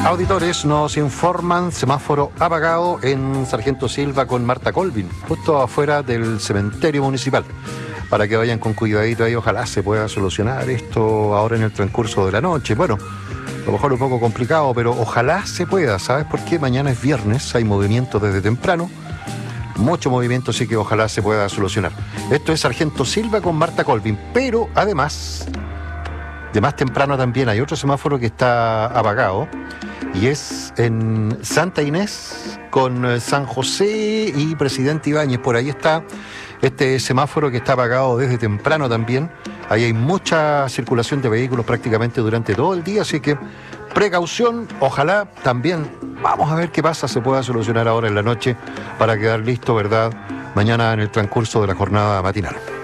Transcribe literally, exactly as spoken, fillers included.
Auditores nos informan semáforo apagado en Sargento Silva con Marta Colvin, justo afuera del cementerio municipal. Para que vayan con cuidadito ahí, ojalá se pueda solucionar esto ahora en el transcurso de la noche. Bueno, a lo mejor un poco complicado, pero ojalá se pueda. ¿Sabes por qué? Mañana es viernes, hay movimiento desde temprano. Mucho movimiento, así que ojalá se pueda solucionar. Esto es Sargento Silva con Marta Colvin, pero además, de más temprano también hay otro semáforo que está apagado, y es en Santa Inés con San José y Presidente Ibáñez. Por ahí está este semáforo que está apagado desde temprano también. Ahí hay mucha circulación de vehículos prácticamente durante todo el día, así que precaución, ojalá también, vamos a ver qué pasa, se pueda solucionar ahora en la noche para quedar listo, ¿verdad?, mañana en el transcurso de la jornada matinal.